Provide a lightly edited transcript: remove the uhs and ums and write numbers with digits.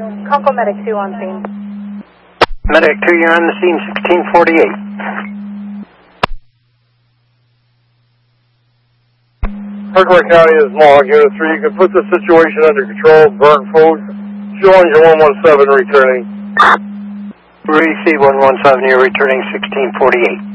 Conco Medic 2 on scene. Medic 2, you're on the scene, 1648. Harcourt County is log, Unit 3. You can put the situation under control. Burnt food. Fuel engine 117 returning. Receive 117, you're returning 1648.